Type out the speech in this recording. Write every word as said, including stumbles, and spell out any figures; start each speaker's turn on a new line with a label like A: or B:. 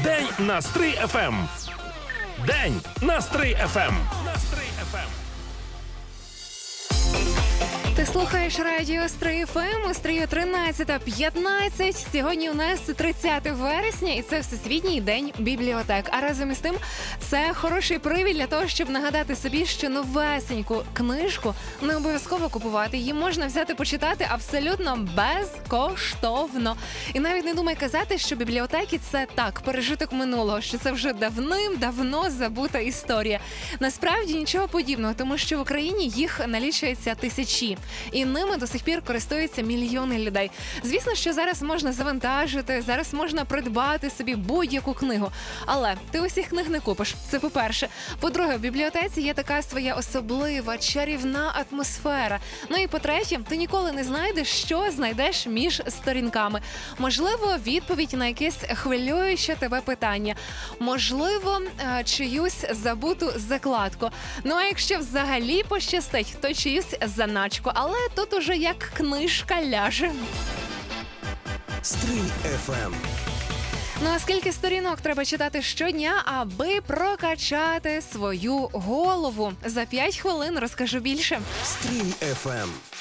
A: День на Стрий еф ем. День на Стрий еф ем. На Стрий еф ем.
B: Ти слухаєш радіо Стрий еф ем, у Стрию тринадцята п'ятнадцять. Сьогодні у нас тридцяте вересня, і це Всесвітній день бібліотек. А разом із тим, це хороший привід для того, щоб нагадати собі, що новесеньку книжку не обов'язково купувати. Її можна взяти почитати абсолютно безкоштовно. І навіть не думай казати, що бібліотеки – це так, пережиток минулого, що це вже давним-давно забута історія. Насправді нічого подібного, тому що в Україні їх налічується тисячі. І ними до сих пір користуються мільйони людей. Звісно, що зараз можна завантажити, зараз можна придбати собі будь-яку книгу. Але ти усіх книг не купиш, це по-перше. По-друге, в бібліотеці є така своя особлива, чарівна атмосфера. Ну і по-третє, ти ніколи не знайдеш, що знайдеш між сторінками. Можливо, відповідь на якесь хвилююче тебе питання. Можливо, чиюсь забуту закладку. Ну а якщо взагалі пощастить, то чиюсь заначку. Але тут уже як книжка ляже.
C: Стрий еф ем.
B: Ну а скільки сторінок треба читати щодня, аби прокачати свою голову? За п'ять хвилин розкажу більше.
C: Стрий еф ем.